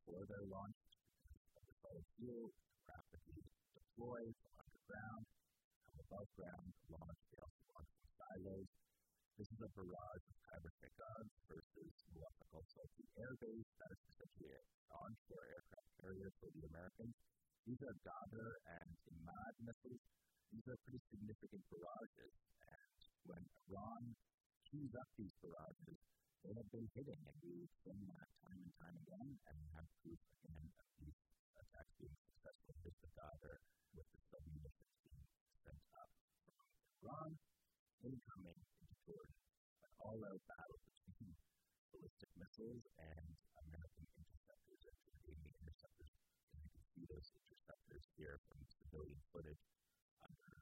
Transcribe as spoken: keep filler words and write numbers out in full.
before they're launched of the solid fuel, rapidly deploy from underground, from above ground, launch. They also launch from silos. This is a barrage of Khyber Sheikh versus Muwafaq al-Salti Air Base. That is essentially an onshore aircraft carrier for the Americans. These are Ghadar and Imad missiles. These are pretty significant barrages, and when Iran queues up these barrages, they have been hitting, and we've seen that time and time again, and have proof again of these attacks being successful with the Ghadar, with the submunitions being sent up from Iran, incoming into Jordan. An all-out battle between ballistic missiles and American interceptors, and Canadian interceptors. And you can see those interceptors here from civilian footage